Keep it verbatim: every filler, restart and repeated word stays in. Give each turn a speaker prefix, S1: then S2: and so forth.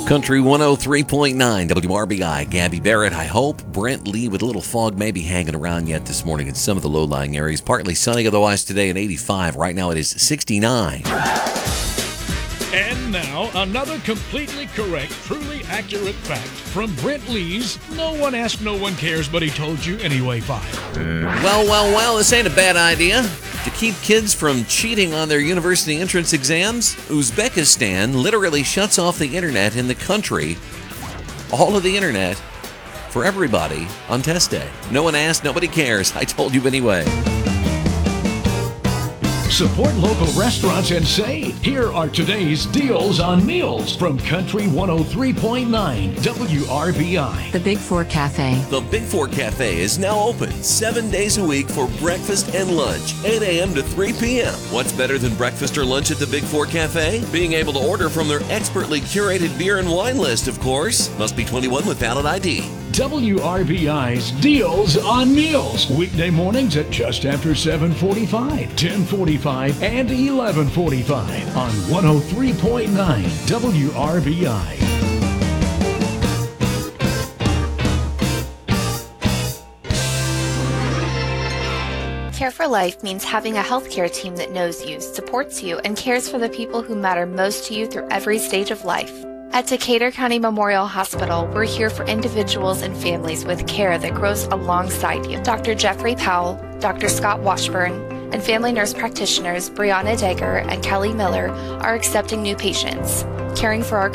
S1: Country one oh three point nine W R B I. Gabby Barrett, I hope. Brent Lee with a little fog maybe hanging around yet this morning in some of the low-lying areas. Partly sunny, otherwise today at eighty-five. Right now it is sixty-nine.
S2: And now, another completely correct, truly accurate fact from Brent Lee's No One Asked, No One Cares, But He Told You Anyway file.
S1: Well, well, well, this ain't a bad idea. To keep kids from cheating on their university entrance exams, Uzbekistan literally shuts off the internet in the country, all of the internet, for everybody on test day. No one asked, nobody cares. I told you anyway.
S2: Support local restaurants and save. Here are today's deals on meals from Country one oh three point nine W R B I.
S3: The Big Four Cafe.
S1: The Big Four Cafe is now open seven days a week for breakfast and lunch, eight a.m. to three p.m. What's better than breakfast or lunch at the Big Four Cafe? Being able to order from their expertly curated beer and wine list, of course. Must be twenty-one with valid I D.
S2: W R B I's Deals on Meals. Weekday mornings at just after seven forty-five, ten forty-five, and eleven forty-five on one oh three point nine W R B I.
S4: Care for Life means having a healthcare team that knows you, supports you, and cares for the people who matter most to you through every stage of life. At Decatur County Memorial Hospital, we're here for individuals and families with care that grows alongside you. Doctor Jeffrey Powell, Doctor Scott Washburn, and family nurse practitioners Brianna Degger and Kelly Miller are accepting new patients, caring for our